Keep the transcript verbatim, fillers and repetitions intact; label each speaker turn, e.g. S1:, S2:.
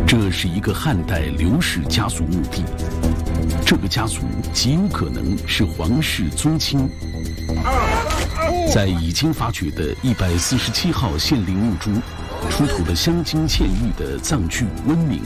S1: 这是一个汉代刘氏家族墓地，这个家族极有可能是皇室宗亲。在已经发掘的一百四十七号献陵墓中，出土了镶金嵌玉的藏具温明。